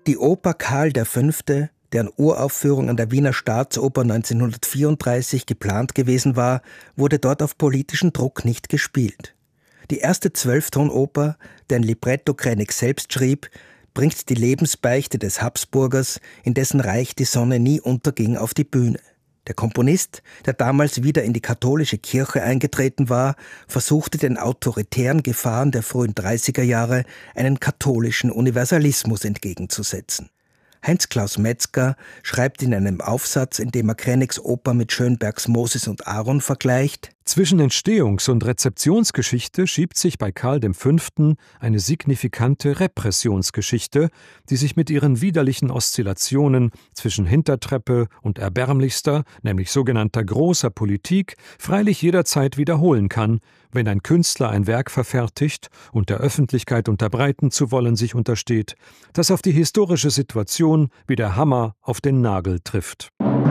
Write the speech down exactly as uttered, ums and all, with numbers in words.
Die Oper Karl der Fünfte, deren Uraufführung an der Wiener Staatsoper neunzehnhundertvierunddreißig geplant gewesen war, wurde dort auf politischen Druck nicht gespielt. Die erste Zwölftonoper, deren Libretto Krennig selbst schrieb, bringt die Lebensbeichte des Habsburgers, in dessen Reich die Sonne nie unterging, auf die Bühne. Der Komponist, der damals wieder in die katholische Kirche eingetreten war, versuchte den autoritären Gefahren der frühen dreißiger Jahre einen katholischen Universalismus entgegenzusetzen. Heinz-Klaus Metzger schreibt in einem Aufsatz, in dem er Krennigs Oper mit Schönbergs Moses und Aaron vergleicht: Zwischen Entstehungs- und Rezeptionsgeschichte schiebt sich bei Karl dem Fünften eine signifikante Repressionsgeschichte, die sich mit ihren widerlichen Oszillationen zwischen Hintertreppe und erbärmlichster, nämlich sogenannter großer Politik, freilich jederzeit wiederholen kann, wenn ein Künstler ein Werk verfertigt und der Öffentlichkeit unterbreiten zu wollen sich untersteht, das auf die historische Situation wie der Hammer auf den Nagel trifft.